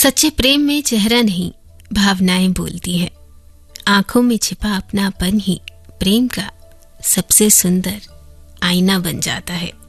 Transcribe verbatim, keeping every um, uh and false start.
सच्चे प्रेम में चेहरा नहीं, भावनाएं बोलती है। आंखों में छिपा अपनापन ही प्रेम का सबसे सुंदर आईना बन जाता है।